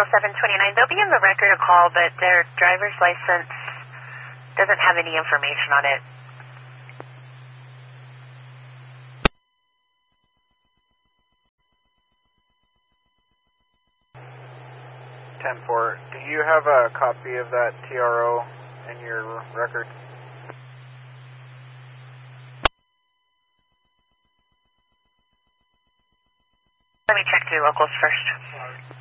Central 729. They'll be in the record of call, but their driver's license doesn't have any information on it. 10-4, do you have a copy of that TRO in your record? Let me check through locals first.